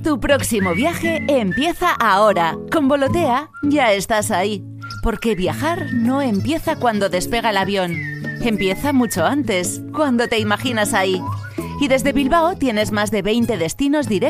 Tu próximo viaje empieza ahora. Con Volotea ya estás ahí. Porque viajar no empieza cuando despega el avión. Empieza mucho antes, cuando te imaginas ahí. Y desde Bilbao tienes más de 20 destinos directos